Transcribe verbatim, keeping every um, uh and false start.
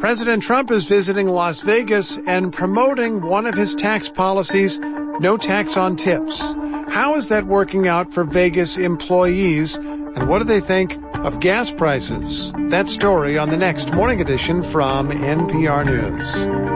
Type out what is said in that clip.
President Trump is visiting Las Vegas and promoting one of his tax policies, no tax on tips. How is that working out for Vegas employees, and what do they think of gas prices? That story on the next Morning Edition from N P R News.